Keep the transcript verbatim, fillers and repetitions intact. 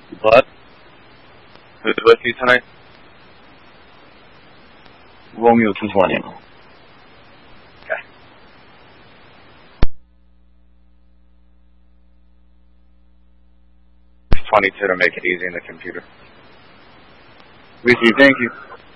What? Who's with you tonight? Romeo two twenty. Okay. twenty-two to make it easy in the computer. With you, thank you.